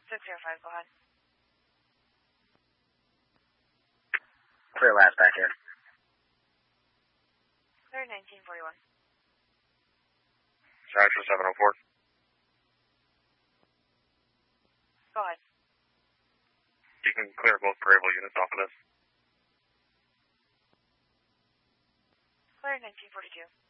605, go ahead. Clear last back here. Clear 1941. Central 704. Go ahead. You can clear both variable units off of this. Clear 1942.